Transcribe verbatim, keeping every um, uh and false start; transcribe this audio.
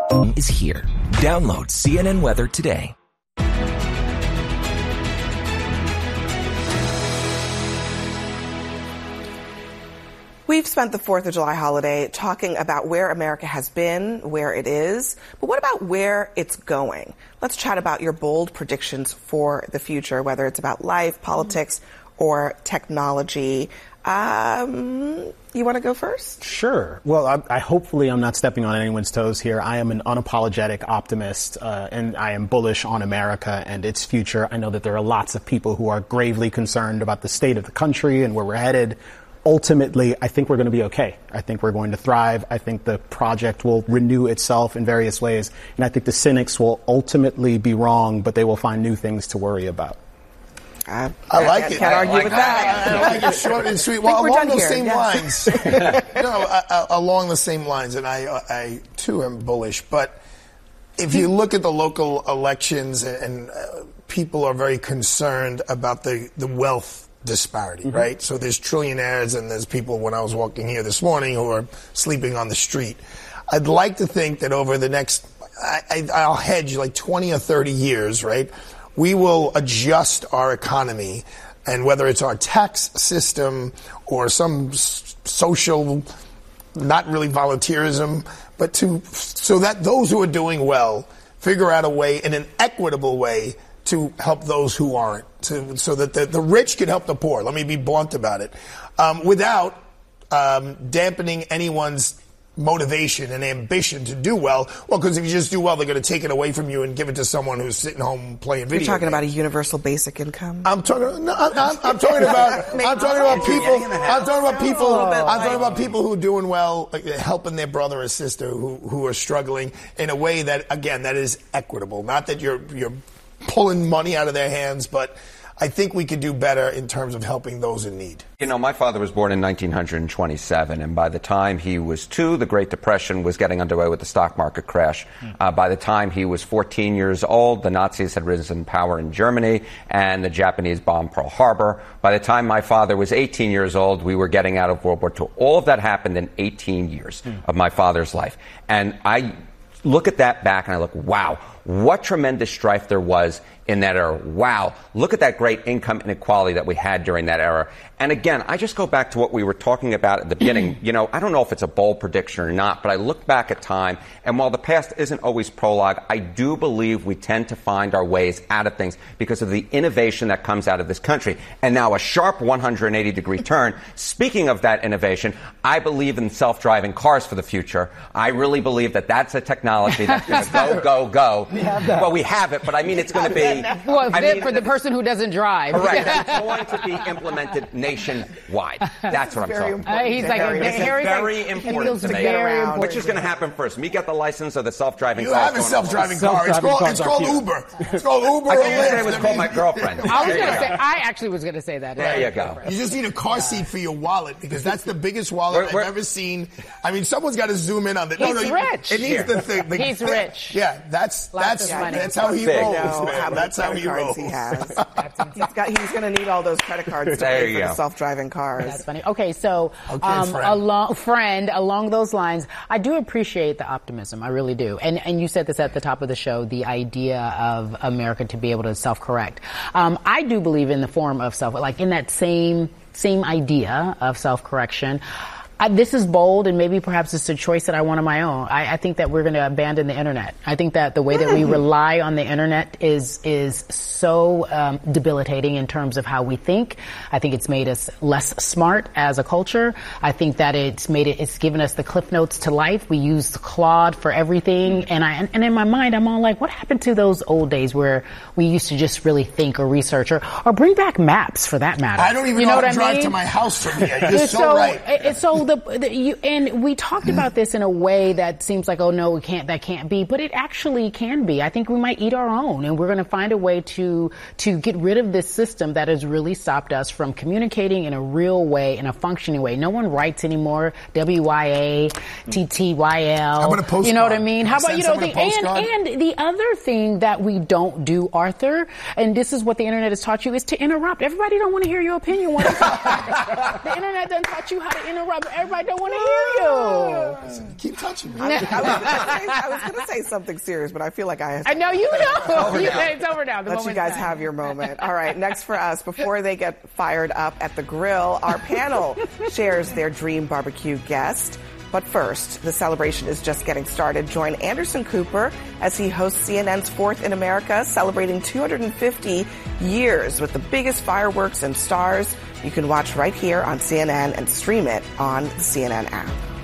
is here. Download C N N Weather today. We've spent the fourth of July holiday talking about where America has been, where it is, but what about where it's going? Let's chat about your bold predictions for the future, whether it's about life, politics, or technology. Um, you want to go first? Sure. Well, I, I hopefully I'm not stepping on anyone's toes here. I am an unapologetic optimist, uh, and I am bullish on America and its future. I know that there are lots of people who are gravely concerned about the state of the country and where we're headed. Ultimately, I think we're going to be okay. I think we're going to thrive. I think the project will renew itself in various ways. And I think the cynics will ultimately be wrong, but they will find new things to worry about. I, I like I it. Can't I argue like with that. that. I like it short and sweet. Well, we're along done those here. same Yes. lines. no, uh, uh, along the same lines, and I, I too am bullish. But if you look at the local elections, and, and uh, people are very concerned about the, the wealth disparity, mm-hmm. right? So there's trillionaires and there's people, when I was walking here this morning, who are sleeping on the street. I'd like to think that over the next, I, I, I'll hedge like twenty or thirty years, right? We will adjust our economy, and whether it's our tax system or some s- social, not really volunteerism, but to, so that those who are doing well figure out a way, in an equitable way, to help those who aren't, to, so that the, the rich can help the poor. Let me be blunt about it, um, without um, dampening anyone's motivation and ambition to do well. Well, because if you just do well, they're going to take it away from you and give it to someone who's sitting home playing video. You're talking games. about a universal basic income? I'm talking. No, I'm, I'm, I'm talking about. I'm talking about people. I'm talking about people. I'm talking about people who are doing well, like, helping their brother or sister who who are struggling in a way that, again, that is equitable. Not that you're you're pulling money out of their hands, but I think we could do better in terms of helping those in need. You know, my father was born in nineteen twenty-seven, and by the time he was two, the Great Depression was getting underway with the stock market crash. Uh, by the time he was fourteen years old, the Nazis had risen in power in Germany, and the Japanese bombed Pearl Harbor. By the time my father was eighteen years old, we were getting out of World War Two. All of that happened in eighteen years mm. of my father's life. And I look at that back and I look, wow, what tremendous strife there was in that era. Wow, look at that great income inequality that we had during that era. And again, I just go back to what we were talking about at the beginning. You know, I don't know if it's a bold prediction or not, but I look back at time, and while the past isn't always prologue, I do believe we tend to find our ways out of things because of the innovation that comes out of this country. And now a sharp one hundred eighty degree turn. Speaking of that innovation, I believe in self-driving cars for the future. I really believe that that's a technology that's going to go, go, go. We have that. Well, we have it, but I mean, it's going to be... Well, I mean, for the person who doesn't drive. Correct. It's going to be implemented nationwide. That's what I'm talking about. Uh, he's like, very, it's very, very like, important to me. Very Which is going to happen first? Me get the license or the self-driving you car? You have a self-driving car. It's called, it's called Uber. It's called Uber. I thought you it was called my girlfriend. I was going to say, I actually was going to say that. There you go. You just need a car seat for your wallet, because that's the biggest wallet we're, we're, I've ever seen. I mean, someone's got to zoom in on it. He's no, no, rich. It needs the thing. The, he's rich. Yeah, that's that's that's how he Big. rolls. No, Man. how That's how he rolls. He has. he's got. He's going to need all those credit cards to there pay you for go. the self-driving cars. That's funny. Okay, so okay, um, friend. along friend along those lines, I do appreciate the optimism. I really do. And and you said this at the top of the show, the idea of America to be able to self-correct. Um, I do believe in the form of self, like in that same same idea of self-correction. I, this is bold, and maybe perhaps it's a choice that I want on my own. I, I think that we're going to abandon the internet. I think that the way that we rely on the internet is is so um, debilitating in terms of how we think. I think it's made us less smart as a culture. I think that it's made it. It's given us the cliff notes to life. We use Claude for everything, and I and in my mind, I'm all like, what happened to those old days where we used to just really think or research, or, or bring back maps for that matter? I don't even you know, know how to what drive I mean? to my house from here. You're so, so right. It's so. The, the, you, and we talked about this in a way that seems like, oh no, we can't, that can't be, but it actually can be. I think we might eat our own, and we're going to find a way to to get rid of this system that has really stopped us from communicating in a real way, in a functioning way. No one writes anymore. W I A, T T Y L. How about a postcard? You know what I mean? How about, you know, the, and, and and the other thing that we don't do, Arthur, and this is what the internet has taught you, is to interrupt. Everybody don't want to hear your opinion. The internet doesn't taught you how to interrupt. everybody don't want to hear you. Keep touching me. I, I was going to say something serious, but I feel like I have I know you know. You- it's over now. The let you moment's guys done. have your moment. All right, next for us, before they get fired up at the grill, our panel shares their dream barbecue guest. But first, the celebration is just getting started. Join Anderson Cooper as he hosts C N N's Fourth in America, celebrating two hundred fifty years with the biggest fireworks and stars. You can watch right here on C N N and stream it on the C N N app.